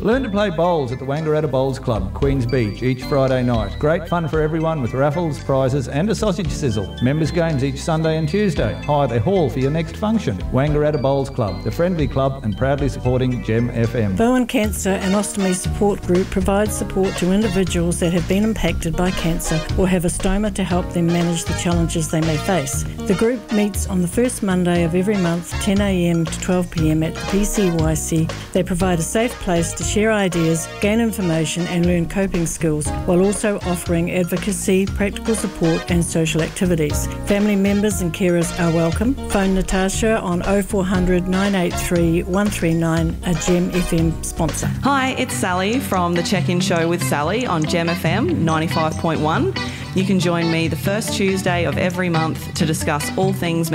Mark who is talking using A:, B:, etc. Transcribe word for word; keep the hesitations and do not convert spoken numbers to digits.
A: Learn to play bowls at the Wangaratta Bowls Club, Queens Beach, each Friday night. Great fun for everyone with raffles, prizes and a sausage sizzle. Members games each Sunday and Tuesday. Hire their hall for your next function. Wangaratta Bowls Club, the friendly club and proudly supporting Gem F M.
B: Bowen Cancer and Ostomy Support Group provides support to individuals that have been impacted by cancer or have a stoma to help them manage the challenges they may face. The group meets on the first Monday of every month, ten a m to twelve p m at the P C Y C. They provide a safe place to share ideas, gain information and learn coping skills, while also offering advocacy, practical support and social activities. Family members and carers are welcome. Phone Natasha on oh four hundred, nine eight three, one three nine, a Gem F M sponsor.
C: Hi, it's Sally from The Check-In Show with Sally on Gem F M ninety-five point one. You can join me the first Tuesday of every month to discuss all things